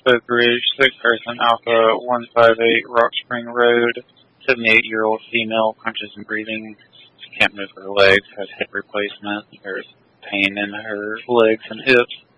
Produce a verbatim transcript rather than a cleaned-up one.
Spoke Ridge, sick person, Alpha one five eight, Rock Spring Road, seventy-eight-year-old female, crunches and breathing, can't move her legs, has hip replacement, there's pain in her legs and hips.